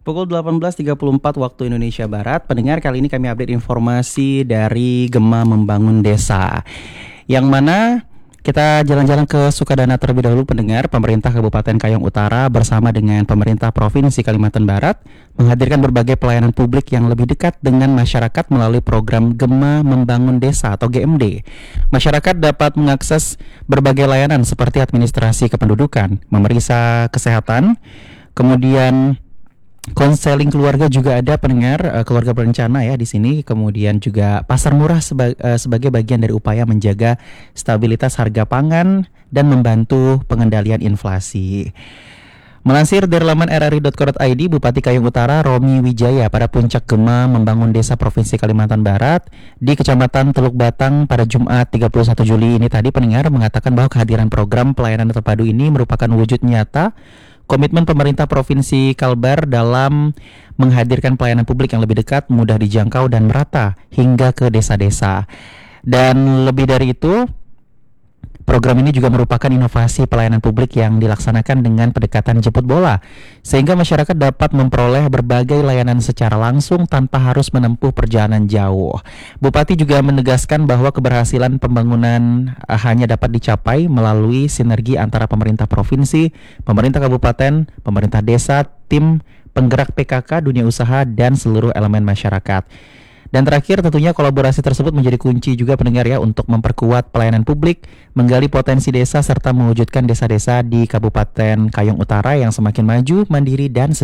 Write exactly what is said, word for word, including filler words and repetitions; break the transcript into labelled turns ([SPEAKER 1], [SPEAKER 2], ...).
[SPEAKER 1] Pukul delapan belas tiga puluh empat waktu Indonesia Barat. Pendengar, kali ini kami update informasi dari Gema Membangun Desa, yang mana kita jalan-jalan ke Sukadana terlebih dahulu. Pendengar, pemerintah Kabupaten Kayong Utara bersama dengan pemerintah Provinsi Kalimantan Barat menghadirkan berbagai pelayanan publik yang lebih dekat dengan masyarakat melalui program Gema Membangun Desa atau G M D. Masyarakat dapat mengakses berbagai layanan seperti administrasi kependudukan, memeriksa kesehatan, kemudian konseling keluarga juga ada, pendengar, uh, keluarga berencana ya di sini. Kemudian juga pasar murah seba- uh, sebagai bagian dari upaya menjaga stabilitas harga pangan dan membantu pengendalian inflasi. Melansir dari laman r r i dot co dot i d, Bupati Kayong Utara Romi Wijaya pada puncak Gema Membangun Desa Provinsi Kalimantan Barat di Kecamatan Teluk Batang pada Jumat tiga puluh satu Juli ini tadi, pendengar, mengatakan bahwa kehadiran program pelayanan terpadu ini merupakan wujud nyata komitmen pemerintah Provinsi Kalbar dalam menghadirkan pelayanan publik yang lebih dekat, mudah dijangkau, dan merata hingga ke desa-desa. Dan lebih dari itu, program ini juga merupakan inovasi pelayanan publik yang dilaksanakan dengan pendekatan jemput bola, sehingga masyarakat dapat memperoleh berbagai layanan secara langsung tanpa harus menempuh perjalanan jauh. Bupati juga menegaskan bahwa keberhasilan pembangunan hanya dapat dicapai melalui sinergi antara pemerintah provinsi, pemerintah kabupaten, pemerintah desa, tim penggerak P K K, dunia usaha, dan seluruh elemen masyarakat. Dan terakhir, tentunya kolaborasi tersebut menjadi kunci juga, pendengar ya, untuk memperkuat pelayanan publik, menggali potensi desa, serta mewujudkan desa-desa di Kabupaten Kayong Utara yang semakin maju, mandiri, dan